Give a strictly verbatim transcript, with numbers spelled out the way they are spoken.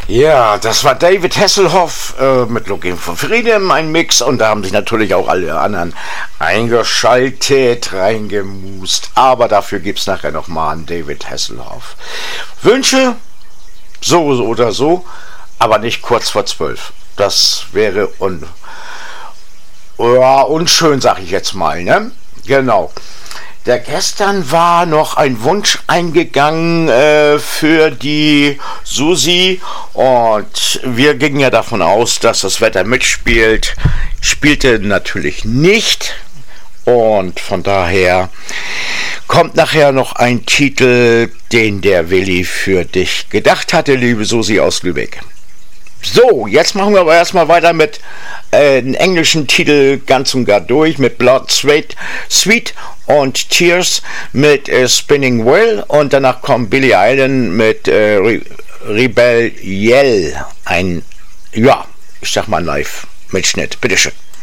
Ja, das war David Hasselhoff äh, mit Looking for Freedom, ein Mix, und da haben sich natürlich auch alle anderen eingeschaltet, reingemust, aber dafür gibt es nachher nochmal einen David Hasselhoff. Wünsche, so oder so, aber nicht kurz vor zwölf. Das wäre un ja, unschön, sag ich jetzt mal, ne? Genau. Der gestern war noch ein Wunsch eingegangen äh, für die Susi, und wir gingen ja davon aus, dass das Wetter mitspielt. Spielte natürlich nicht, und von daher kommt nachher noch ein Titel, den der Willi für dich gedacht hatte, liebe Susi aus Lübeck. So, jetzt machen wir aber erstmal weiter mit äh, einem englischen Titel ganz und gar durch, mit Blood, Sweat, Sweet und Tears mit äh, Spinning Wheel, und danach kommt Billie Eilish mit äh, Re Rebel Yell, ein, ja, ich sag mal Live-Mitschnitt. Bitteschön.